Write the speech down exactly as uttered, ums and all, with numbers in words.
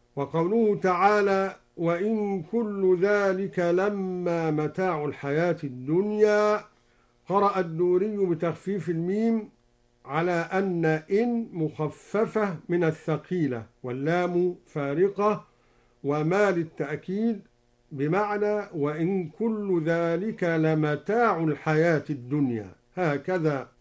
وقوله تعالى وإن كل ذلك لما متاع الحياة الدنيا، قرأ الدوري بتخفيف الميم على أن إن مخففة من الثقيلة واللام فارقة وما للتأكيد، بمعنى وإن كل ذلك لمتاع الحياة الدنيا، هكذا